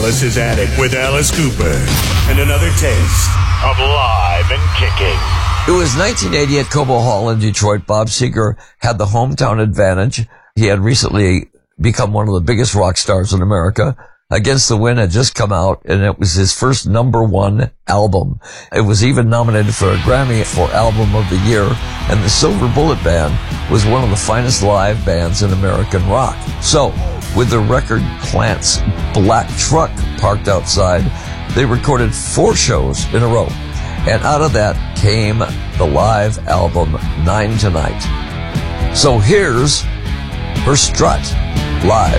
Alice's Attic with Alice Cooper. And another taste of Live and Kicking. It was 1980 at Cobo Hall in Detroit. Bob Seger had the hometown advantage. He had recently become one of the biggest rock stars in America. Against the Wind had just come out, and it was his first #1 album. It was even nominated for a Grammy for Album of the Year, and the Silver Bullet Band was one of the finest live bands in American rock. So, with the record plant's black truck parked outside, they recorded 4 shows in a row. And out of that came the live album 9 Tonight. So here's her strut live.